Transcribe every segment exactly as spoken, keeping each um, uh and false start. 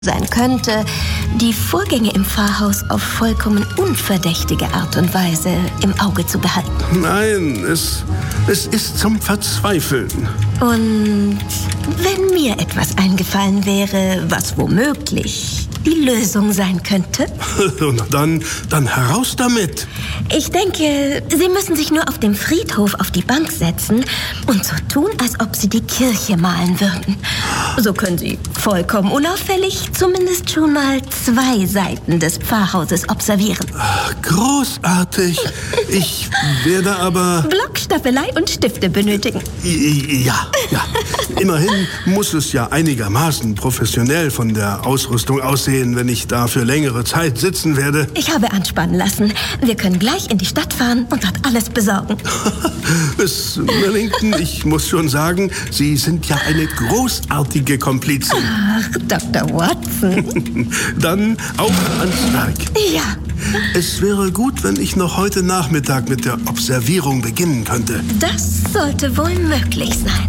sein könnte, die Vorgänge im Pfarrhaus auf vollkommen unverdächtige Art und Weise im Auge zu behalten. Nein, es, es ist zum Verzweifeln. Und wenn mir etwas eingefallen wäre, was womöglich die Lösung sein könnte? Na dann, dann heraus damit. Ich denke, Sie müssen sich nur auf dem Friedhof auf die Bank setzen und so tun, als ob Sie die Kirche malen würden. So können Sie vollkommen unauffällig zumindest schon mal zwei Seiten des Pfarrhauses observieren. Ach, großartig. Ich werde aber... Block, Staffelei und Stifte benötigen. Ja, ja. Immerhin muss es ja einigermaßen professionell von der Ausrüstung aussehen, wenn ich da für längere Zeit sitzen werde. Ich habe anspannen lassen. Wir können gleich in die Stadt fahren und dort alles besorgen. Miss Millington, ich muss schon sagen, Sie sind ja eine großartige Komplizin. Ach, Doktor Watson. Dann auf ans Werk. Ja. Es wäre gut, wenn ich noch heute Nachmittag mit der Observierung beginnen könnte. Das sollte wohl möglich sein.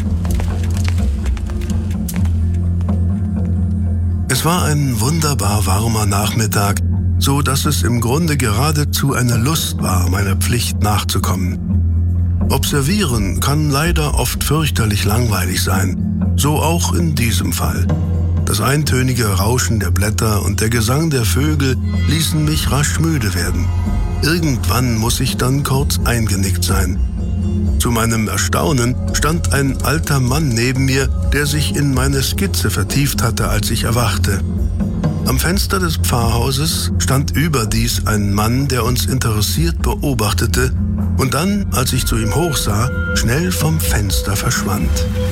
Es war ein wunderbar warmer Nachmittag, so dass es im Grunde geradezu eine Lust war, meiner Pflicht nachzukommen. Observieren kann leider oft fürchterlich langweilig sein, so auch in diesem Fall. Das eintönige Rauschen der Blätter und der Gesang der Vögel ließen mich rasch müde werden. Irgendwann muss ich dann kurz eingenickt sein. Zu meinem Erstaunen stand ein alter Mann neben mir, der sich in meine Skizze vertieft hatte, als ich erwachte. Am Fenster des Pfarrhauses stand überdies ein Mann, der uns interessiert beobachtete und dann, als ich zu ihm hochsah, schnell vom Fenster verschwand.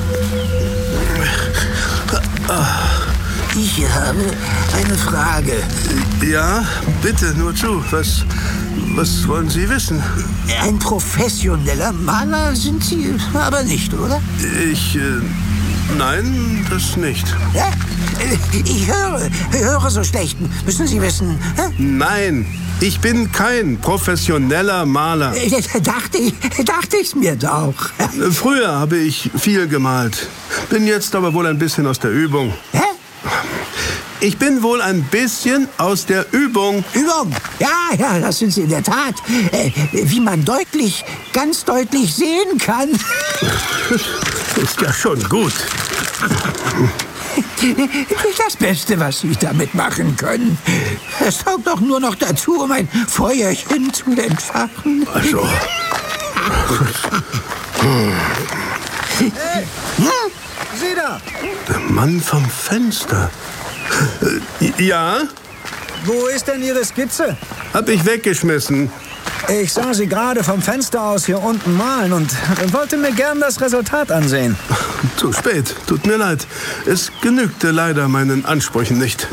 Ich habe eine Frage. Ja, bitte, nur zu. Was, was wollen Sie wissen? Ein professioneller Maler sind Sie aber nicht, oder? Ich, äh, nein, das nicht. Ja? Ich höre, höre so schlecht. Müssen Sie wissen. Hä? Nein, ich bin kein professioneller Maler. Dachte ich, dachte ich's mir doch. Früher habe ich viel gemalt. Bin jetzt aber wohl ein bisschen aus der Übung. Hä? Ich bin wohl ein bisschen aus der Übung. Übung? Ja, ja, das sind Sie in der Tat. Äh, wie man deutlich, ganz deutlich sehen kann. Ist ja schon gut. Das Beste, was Sie damit machen können. Es taugt doch nur noch dazu, um ein Feuerchen zu entfachen. Also. Hey! Hm? Sieh da! Der Mann vom Fenster. Äh, ja? Wo ist denn Ihre Skizze? Hab ich weggeschmissen. Ich sah Sie gerade vom Fenster aus hier unten malen und wollte mir gern das Resultat ansehen. Zu spät, tut mir leid. Es genügte leider meinen Ansprüchen nicht.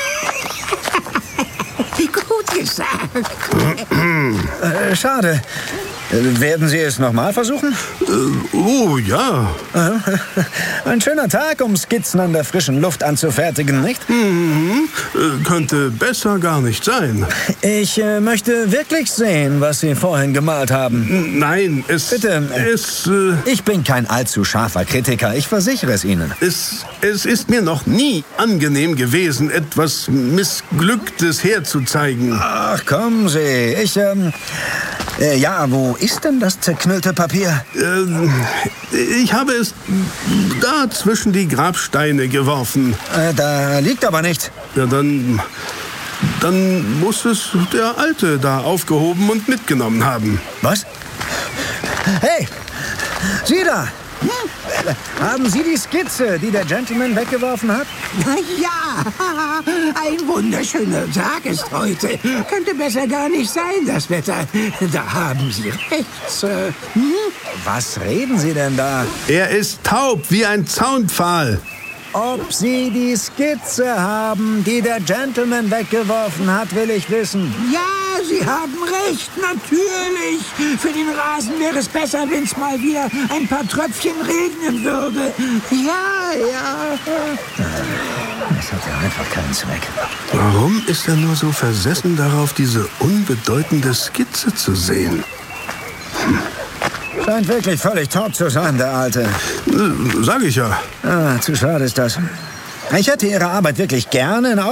Gut gesagt. äh, schade. Werden Sie es nochmal versuchen? Äh, oh, ja. Ein schöner Tag, um Skizzen an der frischen Luft anzufertigen, nicht? Mhm. Äh, könnte besser gar nicht sein. Ich äh, möchte wirklich sehen, was Sie vorhin gemalt haben. Nein, es... Bitte. Es, äh, Ich bin kein allzu scharfer Kritiker, ich versichere es Ihnen. es, es ist mir noch nie angenehm gewesen, etwas Missglücktes herzuzeigen. Ach, kommen Sie. Ich, ähm... Äh, ja, wo ist denn das zerknüllte Papier? Ähm, ich habe es da zwischen die Grabsteine geworfen. Äh, da liegt aber nicht. Ja, dann... Dann muss es der Alte da aufgehoben und mitgenommen haben. Was? Hey, Sie da! Hm? Haben Sie die Skizze, die der Gentleman weggeworfen hat? Ja, ein wunderschöner Tag ist heute. Könnte besser gar nicht sein, das Wetter. Da haben Sie recht, Sir. Hm? Was reden Sie denn da? Er ist taub wie ein Zaunpfahl. Ob Sie die Skizze haben, die der Gentleman weggeworfen hat, will ich wissen. Ja, Sie haben recht, natürlich. Für den Rasen wäre es besser, wenn es mal wieder ein paar Tröpfchen regnen würde. Ja, ja. Das hat ja einfach keinen Zweck. Warum ist er nur so versessen darauf, diese unbedeutende Skizze zu sehen? Scheint wirklich völlig taub zu sein, der Alte. Äh, Sag ich ja. Ah, zu schade ist das. Ich hätte Ihre Arbeit wirklich gerne in